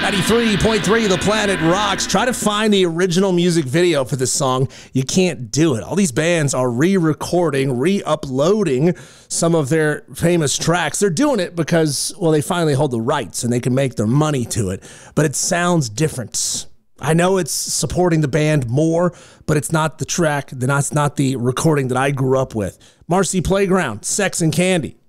93.3 The Planet Rocks. Try to find the original music video for this song. You can't do it. All these bands are re-recording, re-uploading some of their famous tracks. They're doing it because, well, they finally hold the rights and they can make their money to it. But it sounds different. I know it's supporting the band more, but it's not the track, it's not the recording that I grew up with. Marcy Playground, Sex and Candy.